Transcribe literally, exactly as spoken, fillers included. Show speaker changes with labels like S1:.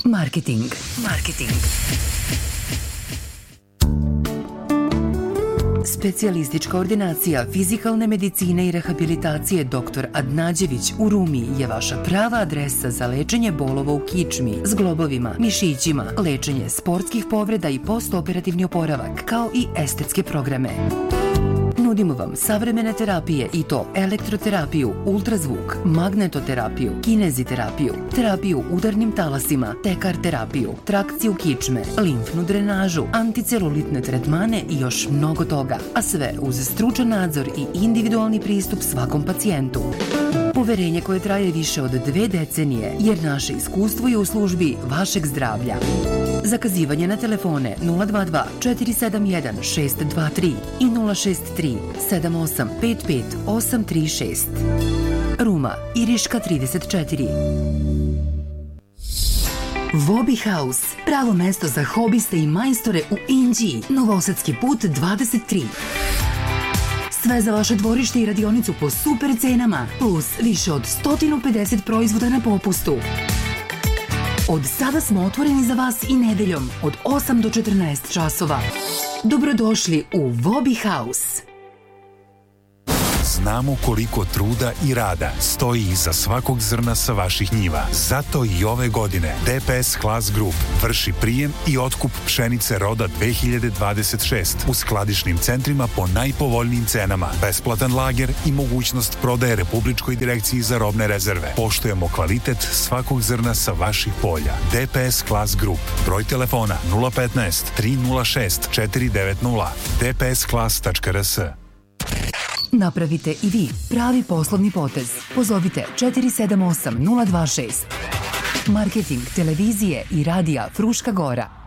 S1: Marketing. Marketing. Specijalistička ordinacija fizikalne medicine i rehabilitacije doktor Adnađević u Rumi je vaša prava adresa za lečenje bolova u kičmi, zglobovima, mišićima, lečenje sportskih povreda i postoperativni oporavak, kao i estetske programe. Nudimo vam savremene terapije i to elektroterapiju, ultrazvuk, magnetoterapiju, kineziterapiju, terapiju udarnim talasima, tekar terapiju, trakciju kičme, limfnu drenažu, anticelulitne tretmane i još mnogo toga, a sve uz stručan nadzor i individualni pristup svakom pacijentu. Poverenje koje traje više od dve decenije, jer naše iskustvo je u službi vašeg zdravlja. Zakazivanje na telefone nula dva dva četiri sedam jedan šest dva tri i nula šest tri sedam osam pet pet osam tri šest. Ruma, Iriška trideset četiri. Vobi House, pravo mesto za hobiste i majstore u Inđiji, Novosadski put dvadeset tri. Sve za vaše dvorište i radionicu po super cenama, plus više od sto pedeset proizvoda na popustu. Od sada smo otvoreni za vas i nedeljom od osam do četrnaest časova. Dobrodošli u Vobi House.
S2: Znamo koliko truda i rada stoji iza svakog zrna sa vaših njiva. Zato i ove godine D P S Class Group vrši prijem i otkup pšenice roda dve hiljade dvadeset šest u skladišnim centrima po najpovoljnijim cenama, besplatan lager i mogućnost prodaje Republičkoj direkciji za robne rezerve. Poštujemo kvalitet svakog zrna sa vaših polja. D P S Class Group. Broj telefona nula petnaest tri nula šest četiri devet nula d p s class tačka r s.
S1: Napravite i vi pravi poslovni potez. Pozovite četiri sedam osam nula dva šest. Marketing televizije i radija Fruška Gora.